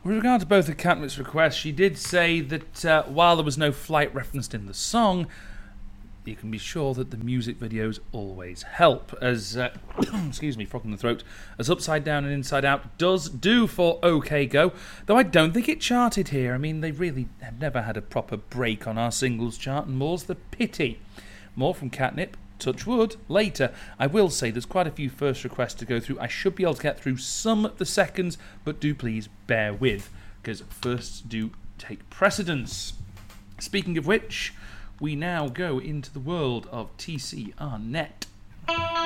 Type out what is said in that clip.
With regard to both of Catnip's requests, she did say that while there was no flight referenced in the song, you can be sure that the music videos always help, as, excuse me, frog in the throat, as Upside Down and Inside Out does do for OK Go, though I don't think it charted here. I mean, they really have never had a proper break on our singles chart, and more's the pity. More from Catnip, touch wood, later. I will say there's quite a few first requests to go through. I should be able to get through some of the seconds, but do please bear with, because firsts do take precedence. Speaking of which, we now go into the world of TCRnet.